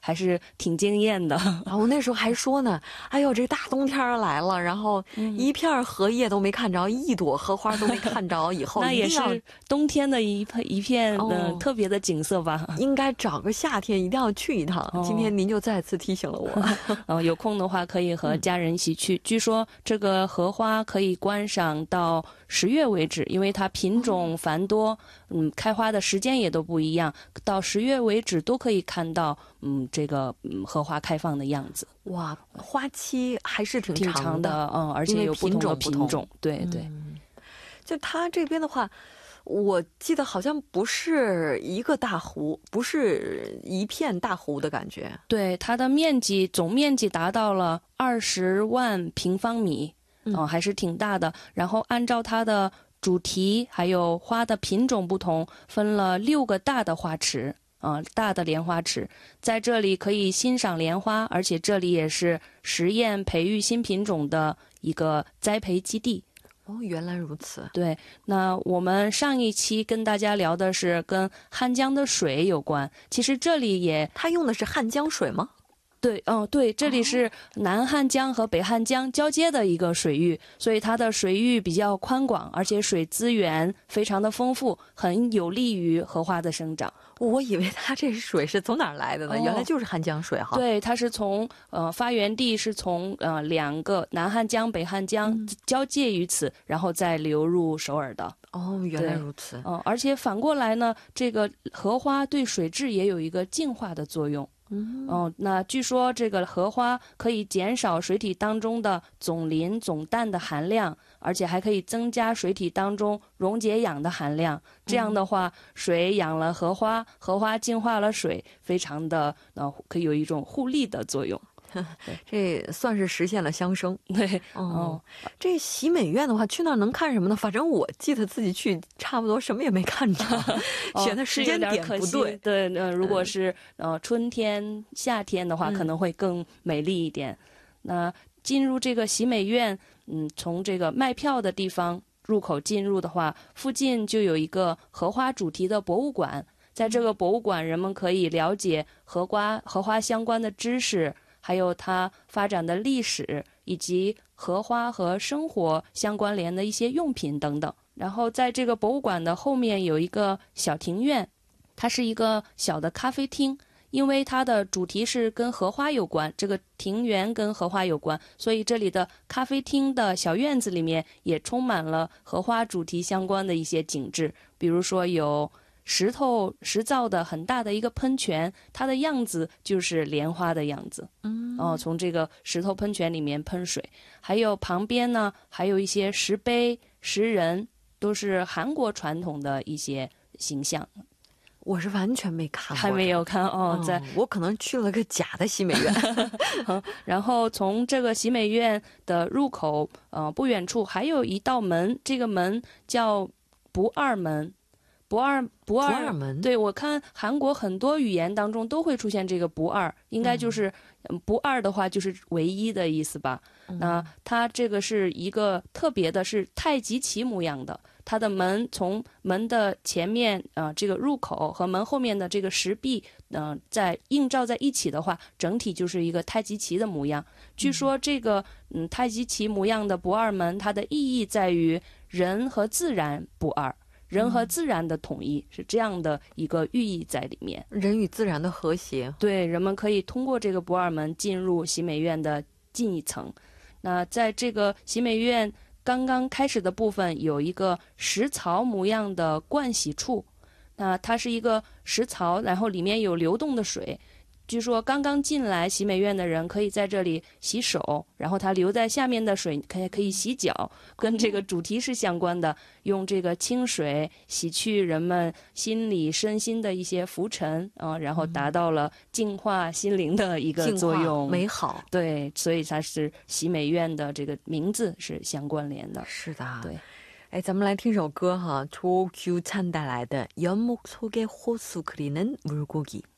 还是挺惊艳的。 我那时候还说呢，哎呦，这大冬天来了，然后一片荷叶都没看着，一朵荷花都没看着，以后那也是冬天的一片特别的景色吧。 应该找个夏天一定要去一趟。今天您就再次提醒了我。 有空的话可以和家人一起去。据说这个荷花可以观赏到10月为止，因为它品种繁多，开花的时间也都不一样，到10月为止都可以看到这个荷花开放的样子。 哇，花期还是挺长的，而且有不同的品种。对对。 就它这边的话，我记得好像不是一个大湖，不是一片大湖的感觉。 对，它的总面积达到了20万平方米，还是挺大的。然后按照它的主题还有花的品种不同，分了6个大的花池，大的莲花池，在这里可以欣赏莲花，而且这里也是实验培育新品种的一个栽培基地。 原来如此。 对，那我们上一期跟大家聊的是跟汉江的水有关，其实这里它用的是汉江水吗？ 对，对，这里是南汉江和北汉江交接的一个水域，所以它的水域比较宽广，而且水资源非常的丰富，很有利于荷花的生长。 我以为它这水是从哪儿来的呢？原来就是汉江水哈。 对，它是从发源地是从2个南汉江、北汉江交界于此，然后再流入首尔的。 原来如此。 而且反过来呢，这个荷花对水质也有一个净化的作用。那据说这个荷花可以减少水体当中的总磷、总氮的含量，而且还可以增加水体当中溶解氧的含量。这样的话，水养了荷花，荷花净化了水，非常的可以有一种互利的作用。 这算是实现了相生。 对。 这喜美院的话，去那儿能看什么呢？反正我记得自己去差不多什么也没看着，选的时间点不对。 对，如果是春天、夏天的话，可能会更美丽一点。那进入这个喜美院，从这个卖票的地方入口进入的话，附近就有一个荷花主题的博物馆。在这个博物馆，人们可以了解荷花相关的知识，还有它发展的历史，以及荷花和生活相关联的一些用品等等。然后在这个博物馆的后面有一个小庭院，它是一个小的咖啡厅，因为它的主题是跟荷花有关，这个庭园跟荷花有关，所以这里的咖啡厅的小院子里面也充满了荷花主题相关的一些景致。比如说有石造的很大的一个喷泉，它的样子就是莲花的样子。从这个石头喷泉里面喷水。还有旁边呢，还有一些石碑、石人，都是韩国传统的一些形象。 我是完全没看过， 还没有看我可能去了个假的喜美院。 然后从这个喜美院的入口不远处还有一道门，这个门叫不二门。不二门，对，我看韩国很多语言当中都会出现这个不二，应该就是不二的话就是唯一的意思吧。那它这个是一个特别的，是太极旗模样的。它的门从门的前面这个入口和门后面的这个石壁在映照在一起的话，整体就是一个太极旗的模样。据说这个太极旗模样的不二门，它的意义在于人和自然不二，人和自然的统一，是这样的一个寓意在里面。 人与自然的和谐。 对，人们可以通过这个不二门进入喜美院的近一层。那在这个喜美院刚刚开始的部分，有一个石槽模样的盥洗处。那它是一个石槽，然后里面有流动的水。据说刚刚进来喜美院的人可以在这里洗手，然后它流在下面的水可以洗脚，跟这个主题是相关的，用这个清水洗去人们心理身心的一些浮尘然后达到了净化心灵的一个作用， 美好。 对，所以它是喜美院的这个名字是相关联的。 是的， 对。 哎，咱们来听首歌哈，조규찬带来的연목 속에 호수 그리는 물고기。